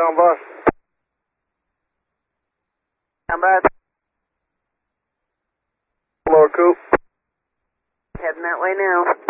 southbound bus. How about Hello, Coop. heading that way now?